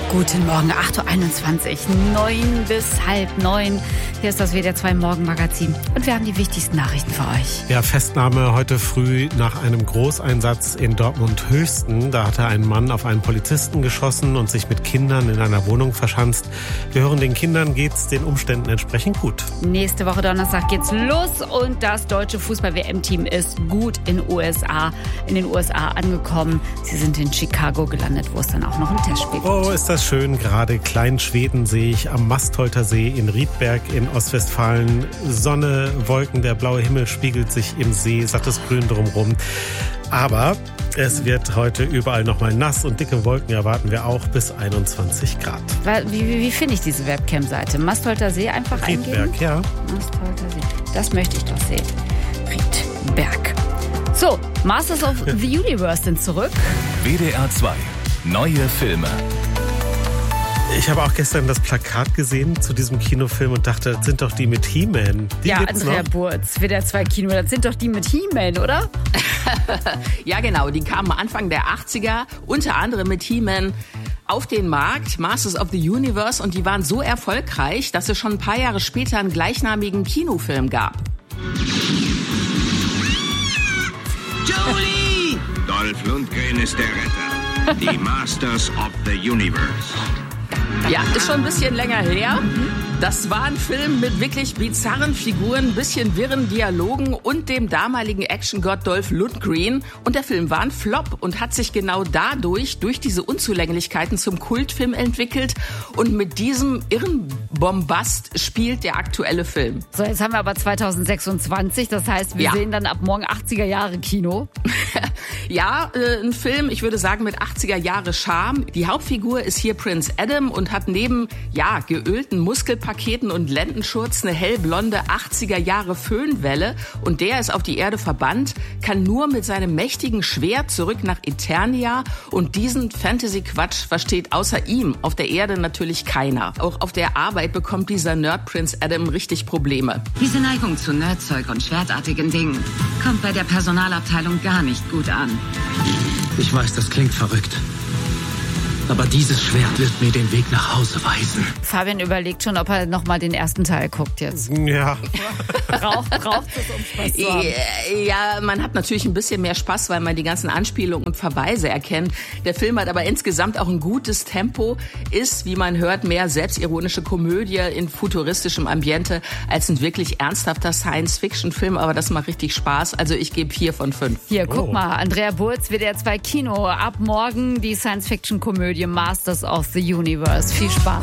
Guten Morgen, 8.21 Uhr, 9 bis halb 9. Hier ist das WDR 2 Morgenmagazin und wir haben die wichtigsten Nachrichten für euch. Ja, Festnahme heute früh nach einem Großeinsatz in Dortmund-Höchsten. Da hatte ein Mann auf einen Polizisten geschossen und sich mit Kindern in einer Wohnung verschanzt. Wir hören, den Kindern geht's den Umständen entsprechend gut. Nächste Woche Donnerstag geht's los und das deutsche Fußball-WM-Team ist gut in den USA angekommen. Sie sind in Chicago gelandet, wo es dann auch noch ein Testspiel gibt. Oh, ist das schön. Gerade Kleinschweden sehe ich am Mastholter See in Riedberg in Ostwestfalen. Sonne, Wolken, der blaue Himmel spiegelt sich im See, sattes Grün drumherum. Aber es wird heute überall nochmal nass und dicke Wolken erwarten wir auch bis 21 Grad. Wie finde ich diese Webcam-Seite? Mastholter See einfach eingeben? Riedberg, ja. Mastholter See. Das möchte ich doch sehen. Riedberg. So, Masters of the Universe sind zurück. WDR 2. Neue Filme. Ich habe auch gestern das Plakat gesehen zu diesem Kinofilm und dachte, das sind doch die mit He-Man. Ja, Andrea Burz, WDR 2 Kino, das sind doch die mit He-Man, oder? Ja, genau, die kamen Anfang der 80er, unter anderem mit He-Man auf den Markt, Masters of the Universe, und die waren so erfolgreich, dass es schon ein paar Jahre später einen gleichnamigen Kinofilm gab. Jolie! Dolph Lundgren ist der Retter. Die Masters of the Universe. Ja, ist schon ein bisschen länger her. Das war ein Film mit wirklich bizarren Figuren, bisschen wirren Dialogen und dem damaligen Actiongott Dolph Lundgren. Und der Film war ein Flop und hat sich genau durch diese Unzulänglichkeiten zum Kultfilm entwickelt. Und mit diesem irren Bombast spielt der aktuelle Film. So, jetzt haben wir aber 2026, das heißt, wir sehen dann ab morgen 80er Jahre Kino. Ja, ein Film, ich würde sagen, mit 80er Jahre Charme. Die Hauptfigur ist hier Prince Adam und hat neben, geölten Muskelpaketen und Lendenschurz eine hellblonde 80er Jahre Föhnwelle. Und der ist auf die Erde verbannt, kann nur mit seinem mächtigen Schwert zurück nach Eternia. Und diesen Fantasy-Quatsch versteht außer ihm auf der Erde natürlich keiner. Auch auf der Arbeit bekommt dieser Nerd Prince Adam richtig Probleme. Diese Neigung zu Nerdzeug und schwertartigen Dingen kommt bei der Personalabteilung gar nicht gut an. Ich weiß, das klingt verrückt. Aber dieses Schwert wird mir den Weg nach Hause weisen. Fabian überlegt schon, ob er nochmal den ersten Teil guckt jetzt. Ja. Braucht es, um Spaß zu haben? Ja, man hat natürlich ein bisschen mehr Spaß, weil man die ganzen Anspielungen und Verweise erkennt. Der Film hat aber insgesamt auch ein gutes Tempo, ist, wie man hört, mehr selbstironische Komödie in futuristischem Ambiente als ein wirklich ernsthafter Science-Fiction-Film. Aber das macht richtig Spaß. Also ich gebe 4 von 5. Hier, guck mal, Andrea Burz, WDR 2 Kino. Ab morgen die Science-Fiction-Komödie Masters of the Universe. Viel Spaß.